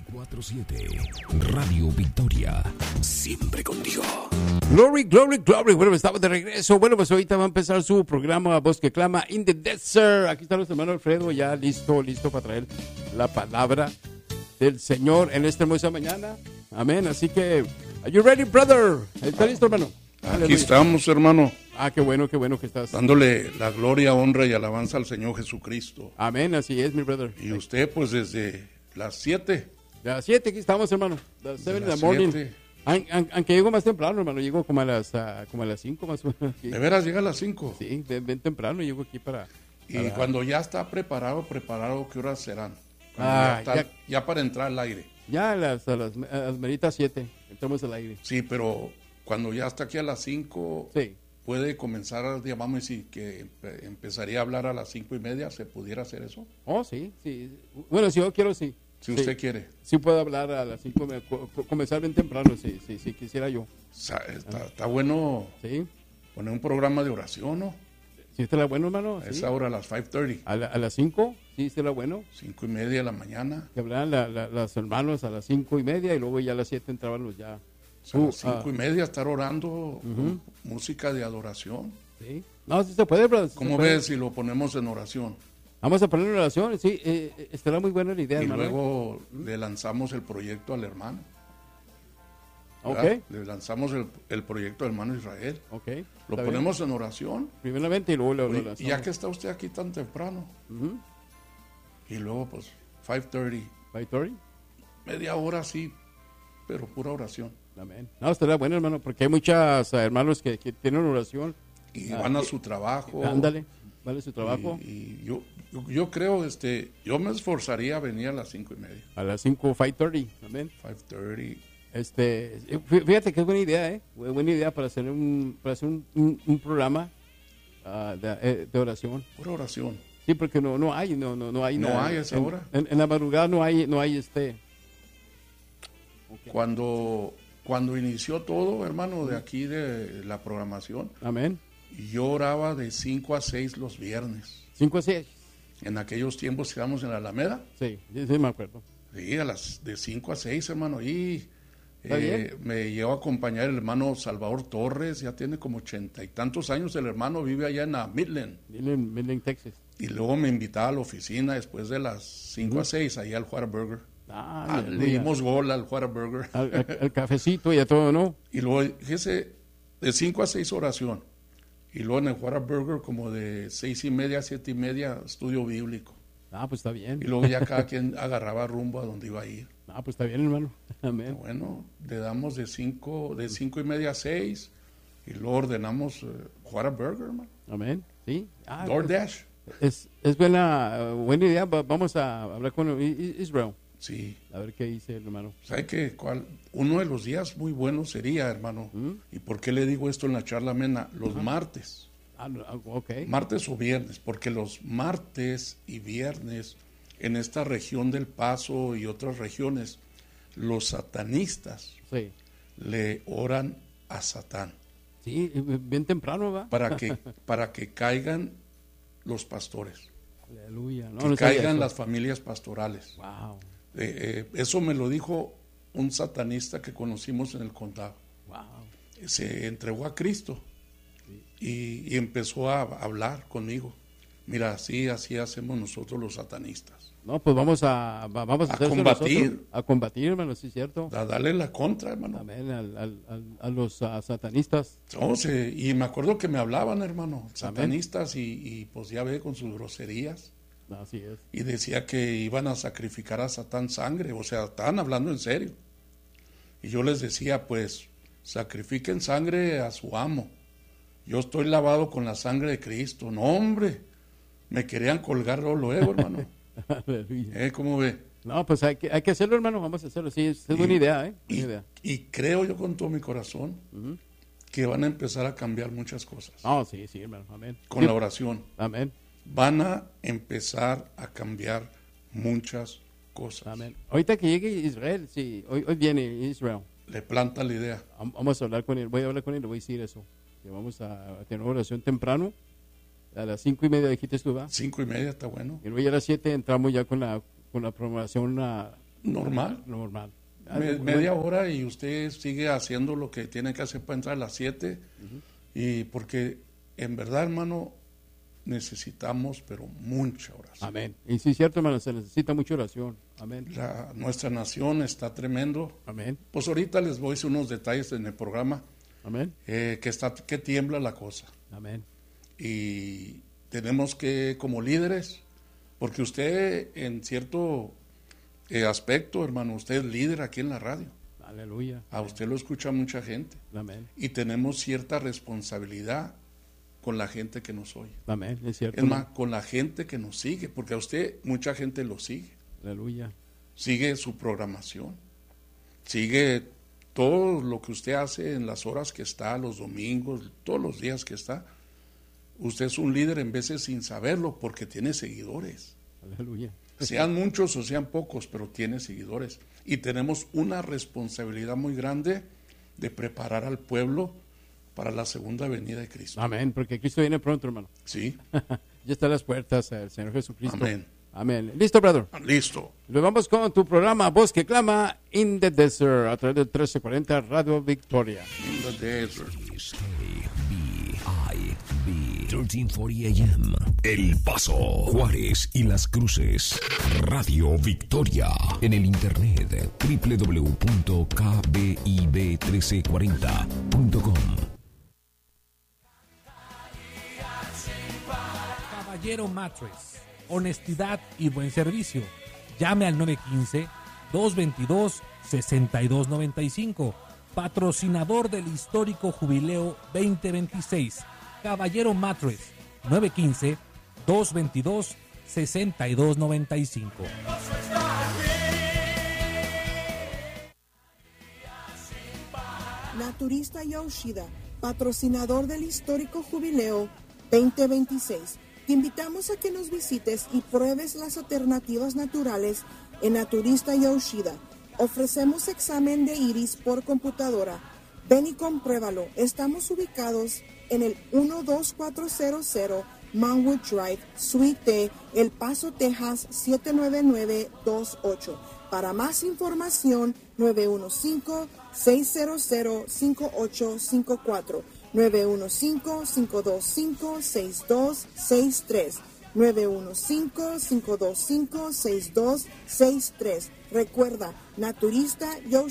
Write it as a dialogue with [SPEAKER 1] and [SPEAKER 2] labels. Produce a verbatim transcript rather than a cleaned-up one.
[SPEAKER 1] veinticuatro siete Radio Victoria, siempre contigo.
[SPEAKER 2] Glory, glory, glory. Bueno, estamos de regreso. Bueno, pues ahorita va a empezar su programa Voz que Clama in the Desert. Aquí está nuestro hermano Alfredo, ya listo, listo para traer la palabra del Señor en esta hermosa mañana. Amén. Así que, are you ready, brother? ¿Está listo, hermano?
[SPEAKER 3] Aquí
[SPEAKER 2] Aleluya.
[SPEAKER 3] estamos, hermano.
[SPEAKER 2] Ah, qué bueno, qué bueno que estás.
[SPEAKER 3] Dándole la gloria, honra y alabanza al Señor Jesucristo.
[SPEAKER 2] Amén, así es, mi brother.
[SPEAKER 3] Y usted, pues, desde las siete.
[SPEAKER 2] De las siete aquí estamos, hermano. De las seven in the
[SPEAKER 3] las
[SPEAKER 2] morning.
[SPEAKER 3] siete.
[SPEAKER 2] An- an- Aunque llego más temprano, hermano. Llego como a las uh, como a las cinco más o menos. Aquí.
[SPEAKER 3] ¿De veras llega a las cinco?
[SPEAKER 2] Sí, ven, ven temprano. Llego aquí para...
[SPEAKER 3] Y
[SPEAKER 2] para-
[SPEAKER 3] cuando ya está preparado, preparado, ¿qué horas serán? Cuando
[SPEAKER 2] Ah,
[SPEAKER 3] ya, está-
[SPEAKER 2] ya-
[SPEAKER 3] ya para entrar al aire.
[SPEAKER 2] Ya a las, a las, a las meritas siete. Entramos al aire.
[SPEAKER 3] Sí, pero cuando ya está aquí a las cinco,
[SPEAKER 2] Sí.
[SPEAKER 3] puede comenzar, digamos, decir que empe- empezaría a hablar a las cinco y media, ¿se pudiera hacer eso?
[SPEAKER 2] Oh, sí, sí. Bueno, si yo quiero, sí.
[SPEAKER 3] Si
[SPEAKER 2] Sí.
[SPEAKER 3] usted quiere.
[SPEAKER 2] Sí puedo hablar a las cinco, me- co- co- comenzar bien temprano, sí, sí, sí, quisiera yo.
[SPEAKER 3] O sea, está, está bueno
[SPEAKER 2] Sí.
[SPEAKER 3] poner un programa de oración, ¿no?
[SPEAKER 2] ¿Sí estará bueno, hermano?
[SPEAKER 3] A
[SPEAKER 2] Sí.
[SPEAKER 3] esa hora, a las cinco treinta.
[SPEAKER 2] A, la- a las cinco, sí, estará bueno.
[SPEAKER 3] Cinco y media de la mañana.
[SPEAKER 2] Que hablaran la, la- las hermanos a las cinco y media y luego ya a las siete entraban los ya.
[SPEAKER 3] O sea, a
[SPEAKER 2] Uh,
[SPEAKER 3] las cinco
[SPEAKER 2] ah.
[SPEAKER 3] y media estar orando con música de adoración.
[SPEAKER 2] Sí. No, sí se puede, brother. sí
[SPEAKER 3] ¿Cómo
[SPEAKER 2] se puede.
[SPEAKER 3] ves si lo ponemos en oración?
[SPEAKER 2] Vamos a poner en oración, sí, eh, eh, estará muy buena la idea,
[SPEAKER 3] Y
[SPEAKER 2] hermano.
[SPEAKER 3] luego le lanzamos el proyecto al hermano.
[SPEAKER 2] Ok,
[SPEAKER 3] ¿verdad? Le lanzamos el, el proyecto al hermano Israel.
[SPEAKER 2] ok.
[SPEAKER 3] Lo
[SPEAKER 2] está bien.
[SPEAKER 3] ponemos en oración.
[SPEAKER 2] Primeramente y luego lo, lo
[SPEAKER 3] Oye,
[SPEAKER 2] lanzamos.
[SPEAKER 3] y ya que está usted aquí tan temprano.
[SPEAKER 2] Ujú.
[SPEAKER 3] Y luego, pues, cinco treinta.
[SPEAKER 2] By Tori.
[SPEAKER 3] Media hora sí, pero pura oración.
[SPEAKER 2] Amén. No, estará bueno, hermano, porque hay muchos hermanos que, que tienen oración.
[SPEAKER 3] Y
[SPEAKER 2] Ah,
[SPEAKER 3] van a
[SPEAKER 2] y-
[SPEAKER 3] su trabajo.
[SPEAKER 2] Ándale, vale su trabajo.
[SPEAKER 3] Y, y yo, yo, yo creo, este, yo me esforzaría a venir a las cinco y media.
[SPEAKER 2] A las cinco, cinco treinta. Amén.
[SPEAKER 3] cinco treinta.
[SPEAKER 2] Este, fí- fíjate que es buena idea, ¿eh? Bu- Buena idea para hacer un, para hacer un, un- un programa ah, de, eh, de oración.
[SPEAKER 3] Pura oración.
[SPEAKER 2] Sí, porque no, no hay, no, no, no hay.
[SPEAKER 3] No
[SPEAKER 2] nada.
[SPEAKER 3] hay a esa
[SPEAKER 2] En-
[SPEAKER 3] hora.
[SPEAKER 2] En, en la madrugada no hay, no hay este.
[SPEAKER 3] Cuando, cuando inició todo, hermano, de aquí de la programación,
[SPEAKER 2] Amén.
[SPEAKER 3] yo oraba de cinco a seis los viernes.
[SPEAKER 2] Cinco a seis.
[SPEAKER 3] En aquellos tiempos que íbamos en la Alameda,
[SPEAKER 2] Sí, sí, sí, me acuerdo.
[SPEAKER 3] sí, a las de cinco a seis, hermano. Y
[SPEAKER 2] Está
[SPEAKER 3] eh, me llevó a acompañar el hermano Salvador Torres, ya tiene como ochenta y tantos años. El hermano vive allá en la Midland.
[SPEAKER 2] Dile en Midland, Texas.
[SPEAKER 3] Y luego me invitaba a la oficina después de las cinco a seis, allá al Whataburger.
[SPEAKER 2] Ah,
[SPEAKER 3] Ah, le dimos gol al Whataburger.
[SPEAKER 2] al, al- al cafecito y a todo, ¿no?
[SPEAKER 3] Y luego, fíjese, de cinco a seis oración. Y luego en el Whataburger como de seis y media a siete y media estudio bíblico.
[SPEAKER 2] Ah, pues está bien.
[SPEAKER 3] Y luego ya cada quien agarraba rumbo a donde iba a ir.
[SPEAKER 2] Ah, pues está bien, hermano. Amén.
[SPEAKER 3] Bueno, le damos de cinco, de cinco y media a seis. Y luego ordenamos eh, Whataburger, hermano.
[SPEAKER 2] Amén. Sí. Ah,
[SPEAKER 3] DoorDash.
[SPEAKER 2] es, es buena, uh, buena idea. Va- Vamos a hablar con I- I- Israel.
[SPEAKER 3] Sí.
[SPEAKER 2] A ver qué dice el hermano.
[SPEAKER 3] ¿Sabe qué? ¿Cuál? Uno de los días muy buenos sería, hermano. ¿Y por qué le digo esto en la charla amena? Los martes.
[SPEAKER 2] Ah, no, ah, ok.
[SPEAKER 3] Martes o viernes, porque los martes y viernes en esta región del Paso y otras regiones, los satanistas
[SPEAKER 2] Sí.
[SPEAKER 3] le oran a Satán
[SPEAKER 2] Sí, eh, bien temprano, ¿va?
[SPEAKER 3] para que, para que caigan los pastores,
[SPEAKER 2] Aleluya. No,
[SPEAKER 3] que
[SPEAKER 2] no sabía
[SPEAKER 3] caigan
[SPEAKER 2] eso.
[SPEAKER 3] las familias pastorales.
[SPEAKER 2] Wow.
[SPEAKER 3] Eh, eh, eso me lo dijo un satanista que conocimos en el condado.
[SPEAKER 2] Wow.
[SPEAKER 3] Se entregó a Cristo y, y empezó a hablar conmigo. Mira, así, así hacemos nosotros los satanistas.
[SPEAKER 2] No, pues vamos a, va- vamos a,
[SPEAKER 3] A
[SPEAKER 2] hacer eso
[SPEAKER 3] combatir.
[SPEAKER 2] nosotros. A combatir, hermano, sí es cierto.
[SPEAKER 3] A darle la contra, hermano.
[SPEAKER 2] Amén. Al, al, al- a los ah, satanistas.
[SPEAKER 3] No, se- y me acuerdo que me hablaban, hermano, satanistas, y, y pues ya ve con sus groserías.
[SPEAKER 2] Así es.
[SPEAKER 3] Y decía que iban a sacrificar a Satán sangre, o sea, estaban hablando en serio. Y yo les decía, pues, sacrifiquen sangre a su amo. Yo estoy lavado con la sangre de Cristo. No, hombre, me querían colgarlo luego, hermano.
[SPEAKER 2] Aleluya.
[SPEAKER 3] ¿Eh? ¿Cómo ve?
[SPEAKER 2] No, pues hay que, hay que hacerlo, hermano. Vamos a hacerlo. Sí, es, es
[SPEAKER 3] Y-
[SPEAKER 2] buena idea, ¿eh? Buena
[SPEAKER 3] Y,
[SPEAKER 2] idea.
[SPEAKER 3] y creo yo con todo mi corazón que van a empezar a cambiar muchas cosas.
[SPEAKER 2] Oh, sí, sí, hermano. Amén.
[SPEAKER 3] Con
[SPEAKER 2] Sí.
[SPEAKER 3] la oración.
[SPEAKER 2] Amén.
[SPEAKER 3] Van a empezar a cambiar muchas cosas.
[SPEAKER 2] Amén. Ahorita que llegue Israel, sí, hoy, hoy viene Israel.
[SPEAKER 3] Le planta la idea.
[SPEAKER 2] Vam- Vamos a hablar con él. Voy a hablar con él y le voy a decir eso. Que vamos a tener una oración temprano. A las cinco y media dijiste tú, ¿va?
[SPEAKER 3] Cinco y media está bueno.
[SPEAKER 2] Y luego ya a las siete entramos ya con la, con la programación ah,
[SPEAKER 3] Normal.
[SPEAKER 2] Normal.
[SPEAKER 3] Me, media hora y usted sigue haciendo lo que tiene que hacer para entrar a las siete. Uh-huh. Y porque en verdad, hermano, necesitamos, pero mucha oración.
[SPEAKER 2] Amén. Y sí, es cierto, hermano, se necesita mucha oración. Amén.
[SPEAKER 3] La, nuestra nación está tremendo.
[SPEAKER 2] Amén.
[SPEAKER 3] Pues ahorita les voy a decir unos detalles en el programa.
[SPEAKER 2] Amén.
[SPEAKER 3] Eh, que, está, que tiembla la cosa.
[SPEAKER 2] Amén.
[SPEAKER 3] Y tenemos que, como líderes, porque usted en cierto eh, aspecto, hermano, usted es líder aquí en la radio.
[SPEAKER 2] Aleluya.
[SPEAKER 3] A usted lo escucha mucha gente.
[SPEAKER 2] Amén.
[SPEAKER 3] Y tenemos cierta responsabilidad con la gente que nos oye.
[SPEAKER 2] Amén, es cierto.
[SPEAKER 3] Es más, con la gente que nos sigue, porque a usted mucha gente lo sigue.
[SPEAKER 2] Aleluya.
[SPEAKER 3] Sigue su programación. Sigue todo lo que usted hace en las horas que está, los domingos, todos los días que está. Usted es un líder en veces sin saberlo porque tiene seguidores.
[SPEAKER 2] Aleluya.
[SPEAKER 3] Sean muchos o sean pocos, pero tiene seguidores. Y tenemos una responsabilidad muy grande de preparar al pueblo para la segunda venida de Cristo.
[SPEAKER 2] Amén, porque Cristo viene pronto, hermano.
[SPEAKER 3] Sí.
[SPEAKER 2] Ya están las puertas del Señor Jesucristo.
[SPEAKER 3] Amén.
[SPEAKER 2] Amén. ¿Listo, brother?
[SPEAKER 3] Listo.
[SPEAKER 2] Nos vamos con tu programa Voz que Clama in the Desert a través del trece cuarenta Radio Victoria.
[SPEAKER 3] In the desert.
[SPEAKER 1] K B I B trece cuarenta A M El Paso, Juárez y Las Cruces. Radio Victoria. En el internet doble u doble u doble u punto k b i b trece cuarenta punto com.
[SPEAKER 4] Caballero Mattress, honestidad y buen servicio. Llame al nueve uno cinco, dos dos dos, seis dos nueve cinco, patrocinador del histórico Jubileo veinte veintiséis. Caballero Mattress, nueve uno cinco, dos dos dos, seis dos nueve cinco.
[SPEAKER 5] Naturista Yoshida, patrocinador del histórico Jubileo veinte veintiséis. Te invitamos a que nos visites y pruebes las alternativas naturales en Naturista Yoshida. Ofrecemos examen de iris por computadora. Ven y compruébalo. Estamos ubicados en el uno dos cuatro cero cero Manwood Drive, Suite D, El Paso, Texas siete nueve nueve dos ocho. Para más información, nueve uno cinco, seis cero cero, cinco ocho cinco cuatro. nueve uno cinco, cinco dos cinco, seis dos seis tres. nueve uno cinco, cinco dos cinco, seis dos seis tres. Recuerda, Naturista Yoshida.